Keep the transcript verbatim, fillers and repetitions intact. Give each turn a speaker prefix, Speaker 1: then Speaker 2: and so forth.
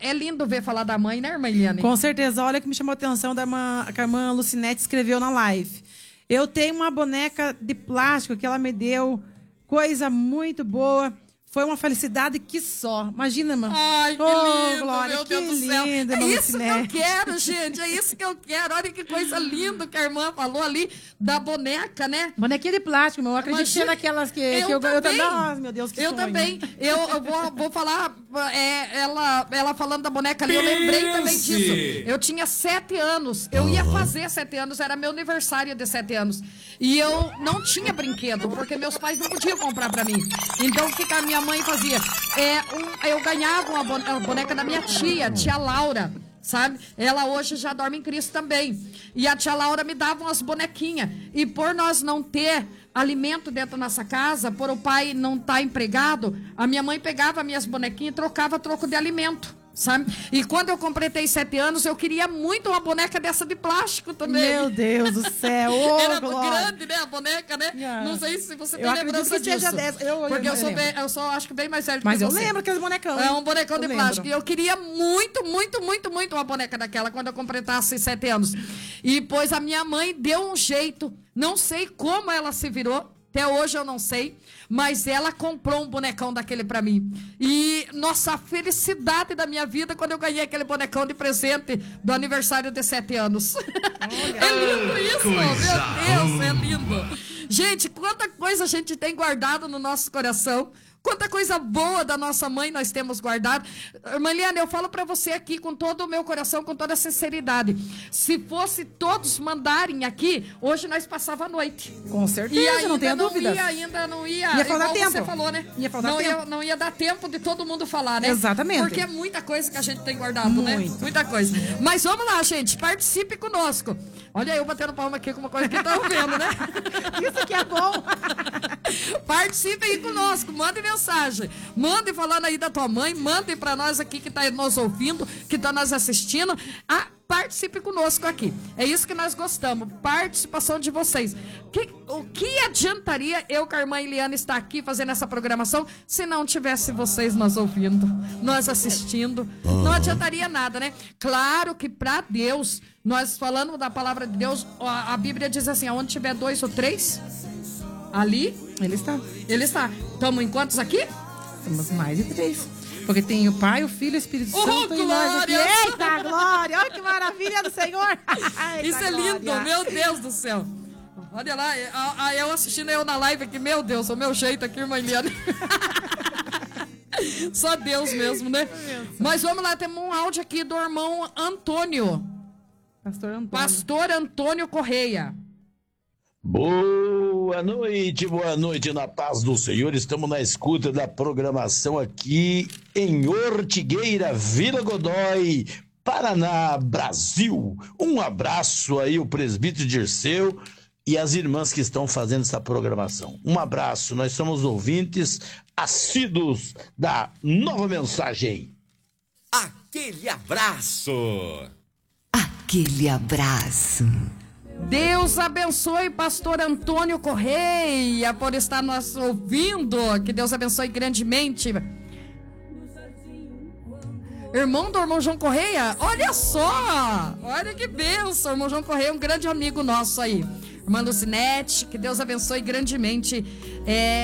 Speaker 1: é lindo ver falar da mãe, né, irmã Eliane?
Speaker 2: Com certeza. Olha que me chamou a atenção da irmã, que a irmã Lucinete escreveu na live. Eu tenho uma boneca de plástico que ela me deu, coisa muito boa. Foi uma felicidade que só. Imagina, irmã.
Speaker 1: Ai, que
Speaker 2: oh,
Speaker 1: lindo,
Speaker 2: Glória,
Speaker 1: meu
Speaker 2: que
Speaker 1: Deus do céu.
Speaker 2: lindo,
Speaker 1: É isso
Speaker 2: Lucinete.
Speaker 1: que eu quero, gente. É isso que eu quero. Olha que coisa linda que a irmã falou ali da boneca, né?
Speaker 2: Bonequinha de plástico, meu. Eu acredito
Speaker 1: Imagina,
Speaker 2: que é daquelas que
Speaker 1: eu
Speaker 2: que eu,
Speaker 1: também.
Speaker 2: eu também. Nossa, meu Deus, que
Speaker 1: Eu
Speaker 2: sonho.
Speaker 1: também. Eu, eu vou, vou falar, é, ela, ela falando da boneca ali, eu lembrei também disso. Eu tinha sete anos. Eu ia fazer sete anos, era meu aniversário de sete anos. E eu não tinha brinquedo, porque meus pais não podiam comprar pra mim. Então, o que que a minha mãe fazia? É, um, eu ganhava uma boneca da minha tia, tia Laura, sabe? Ela hoje já dorme em Cristo também. E a tia Laura me dava umas bonequinhas. E por nós não ter alimento dentro da nossa casa, por o pai não estar empregado, a minha mãe pegava minhas bonequinhas e trocava troco de alimento. Sabe? E quando eu completei sete anos, eu queria muito uma boneca dessa de plástico também.
Speaker 2: Meu Deus do céu. Oh,
Speaker 1: era
Speaker 2: Glória.
Speaker 1: grande, né? A boneca, né?
Speaker 2: Yeah.
Speaker 1: Não sei se você tem
Speaker 2: Eu
Speaker 1: lembrança
Speaker 2: acredito que
Speaker 1: disso.
Speaker 2: seja dessa. Eu- eu-
Speaker 1: Porque eu,
Speaker 2: eu
Speaker 1: sou
Speaker 2: lembro.
Speaker 1: bem, eu sou, acho que bem mais velho
Speaker 2: Mas
Speaker 1: que
Speaker 2: eu
Speaker 1: você.
Speaker 2: lembro aqueles bonecão.
Speaker 1: É um bonecão
Speaker 2: Eu
Speaker 1: de
Speaker 2: lembro.
Speaker 1: plástico. E eu queria muito, muito, muito, muito uma boneca daquela quando eu completasse sete anos. E pois a minha mãe deu um jeito. Não sei como ela se virou. Até hoje eu não sei, mas ela comprou um bonecão daquele pra mim. E, nossa, a felicidade da minha vida quando eu ganhei aquele bonecão de presente do aniversário de sete anos. É lindo isso, meu Deus, é lindo. Gente, quanta coisa a gente tem guardado no nosso coração. Quanta coisa boa da nossa mãe nós temos guardado. Irmã Liane, eu falo para você aqui com todo o meu coração, com toda a sinceridade. Se fosse todos mandarem aqui, hoje nós passava a noite.
Speaker 2: Com certeza,
Speaker 1: E ainda
Speaker 2: não tenho
Speaker 1: não
Speaker 2: dúvidas.
Speaker 1: ia, ainda não ia.
Speaker 2: Ia faltar
Speaker 1: igual
Speaker 2: tempo.
Speaker 1: Você falou, né?
Speaker 2: Ia faltar
Speaker 1: não,
Speaker 2: tempo.
Speaker 1: Ia, não ia dar tempo de todo mundo falar, né?
Speaker 2: Exatamente.
Speaker 1: Porque é muita coisa que a gente tem guardado, né?
Speaker 2: Muito.
Speaker 1: Muita coisa. Mas vamos lá, gente. Participe conosco. Olha eu batendo palma aqui com uma coisa que estão vendo, né?
Speaker 2: Isso que é bom.
Speaker 1: Participe aí conosco, mande mensagem, mande falando aí da tua mãe, mande para nós aqui que está nos ouvindo, que está nos assistindo. Ah, participe conosco aqui. É isso que nós gostamos, participação de vocês. Que, o que adiantaria eu com a irmã Eliane estar aqui fazendo essa programação se não tivesse vocês nos ouvindo, nós assistindo? Não adiantaria nada, né? Claro que para Deus, nós falando da palavra de Deus, a, a Bíblia diz assim, onde tiver dois ou três, ali
Speaker 2: Ele está.
Speaker 1: ele está. Estamos em quantos aqui?
Speaker 2: Somos mais de três. Porque tem o Pai, o Filho e o Espírito
Speaker 1: Oh,
Speaker 2: Santo e nós aqui.
Speaker 1: glória!
Speaker 2: Eita, glória! Olha que maravilha do Senhor! Eita,
Speaker 1: Isso é lindo,
Speaker 2: glória.
Speaker 1: meu Deus do céu. Olha lá, a, a, eu assistindo eu na live aqui, meu Deus, o meu jeito aqui, irmã Eliane. Só Deus mesmo, né? Mas vamos lá, temos um áudio aqui do irmão Antônio.
Speaker 2: Pastor Antônio.
Speaker 1: Pastor Antônio Correia.
Speaker 3: Boa noite, boa noite na paz do Senhor. Estamos na escuta da programação aqui em Ortigueira, Vila Godoy, Paraná, Brasil. Um abraço aí, o presbítero Dirceu e as irmãs que estão fazendo essa programação. Um abraço, nós somos ouvintes assíduos da Nova Mensagem.
Speaker 4: Aquele abraço!
Speaker 5: Aquele abraço.
Speaker 1: Deus abençoe pastor Antônio Correia por estar nos ouvindo. Que Deus abençoe grandemente. Irmão do irmão João Correia, olha só, olha que bênção. Irmão João Correia é um grande amigo nosso aí. Irmã Lucinete, que Deus abençoe grandemente. É...